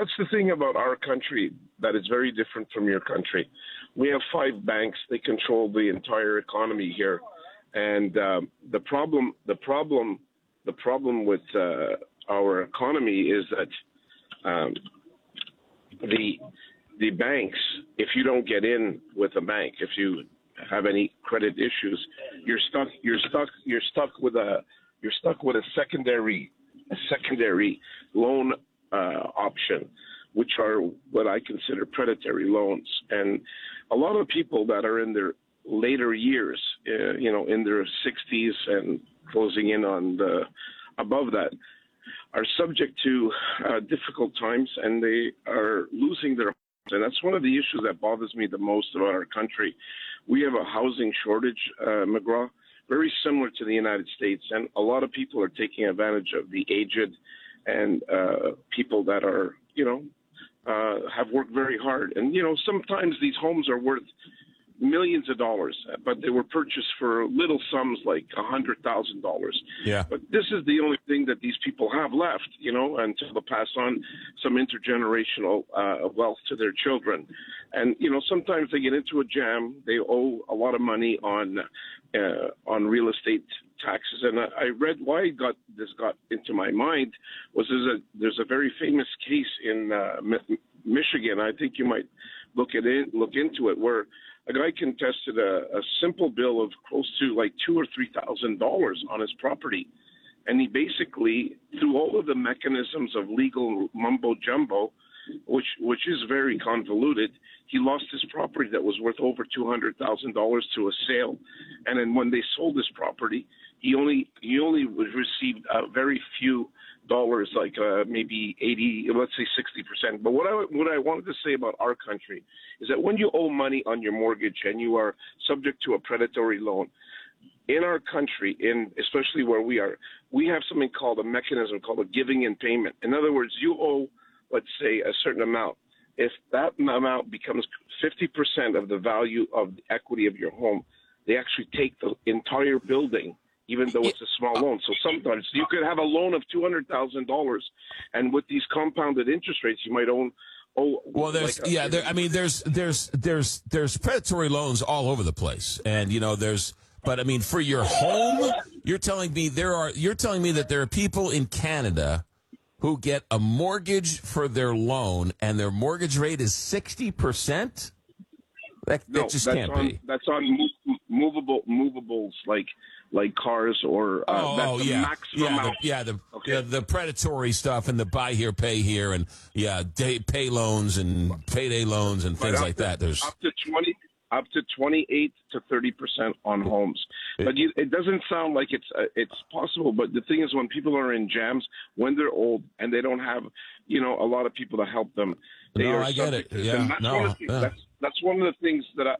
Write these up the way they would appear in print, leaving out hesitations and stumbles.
that's the thing about our country that is very different from your country. We have 5 banks; they control the entire economy here, and the problem with our economy is that the banks, if you don't get in with a bank, if you have any credit issues, you're stuck with a secondary loan option, which are what I consider predatory loans. And a lot of people that are in their later years, in their 60s and closing in on above that, are subject to difficult times, and they are losing their homes. And that's one of the issues that bothers me the most about our country. We have a housing shortage, McGraw, very similar to the United States, and a lot of people are taking advantage of the aged and people that are, have worked very hard. And, sometimes these homes are worth millions of dollars, but they were purchased for little sums like $100,000. Yeah. But this is the only thing that these people have left, until they pass on some intergenerational wealth to their children. And, sometimes they get into a jam. They owe a lot of money on real estate taxes. And I read why this got into my mind was there's a very famous case in Michigan. I think you might look into it, where a guy contested a simple bill of close to like $2,000 or $3,000 on his property, and he basically, through all of the mechanisms of legal mumbo jumbo, which is very convoluted, he lost his property that was worth over $200,000 to a sale. And then when they sold his property, he only received very few dollars, like maybe 80, let's say 60%. But what I wanted to say about our country is that when you owe money on your mortgage and you are subject to a predatory loan, in our country, especially where we are, we have something called a mechanism called a giving in payment. In other words, you owe, let's say, a certain amount. If that amount becomes 50% of the value of the equity of your home, they actually take the entire building, even though it's a small loan. So sometimes you could have a loan of $200,000, and with these compounded interest rates, you might owe. Well, there's there's predatory loans all over the place, and But I mean, for your home, you're telling me that there are people in Canada who get a mortgage for their loan, and their mortgage rate is 60%. That just can't be. That's on movables like cars or the predatory stuff and the buy here, pay here, and pay loans and payday loans and things like that. There's up to 28 to 30% on homes. But it doesn't sound like it's possible. But the thing is, when people are in jams, when they're old and they don't have, a lot of people to help them, I get it. Yeah, that's one of the things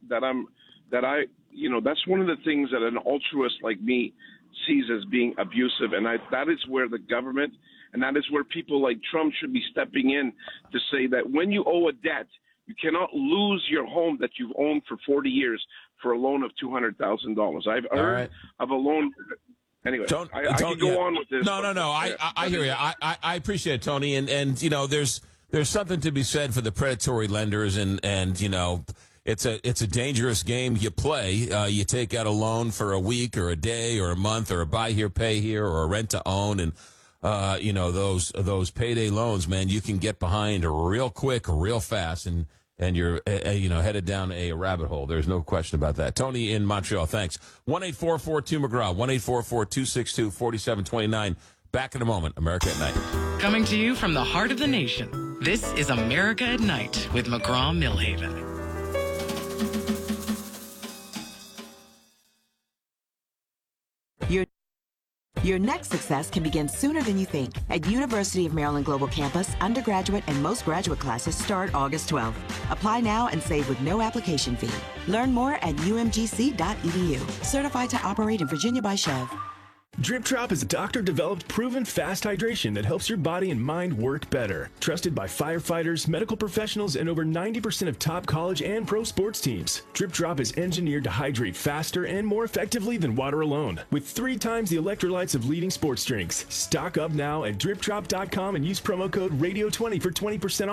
that's one of the things that an altruist like me sees as being abusive, and that is where the government and that is where people like Trump should be stepping in to say that when you owe a debt, you cannot lose your home that you've owned for 40 years for a loan of $200,000. I've heard of a loan. Anyway, I could go on with this. No. I hear you. I appreciate it, Tony. And there's something to be said for the predatory lenders, and it's a dangerous game you play. You take out a loan for a week or a day or a month or a buy here, pay here or a rent to own, and those payday loans, man, you can get behind real quick, real fast, and you're headed down a rabbit hole. There's no question about that. Tony in Montreal, thanks. 1-844-2-McGraw, 1-844-262-4729. Back in a moment. America at Night. Coming to you from the heart of the nation, this is America at Night with McGraw-Millhaven. Your next success can begin sooner than you think. At University of Maryland Global Campus, undergraduate and most graduate classes start August 12th. Apply now and save with no application fee. Learn more at umgc.edu. Certified to operate in Virginia by Chev. Drip Drop is a doctor-developed, proven fast hydration that helps your body and mind work better. Trusted by firefighters, medical professionals, and over 90% of top college and pro sports teams. Drip Drop is engineered to hydrate faster and more effectively than water alone, with 3 times the electrolytes of leading sports drinks. Stock up now at dripdrop.com and use promo code RADIO20 for 20% off.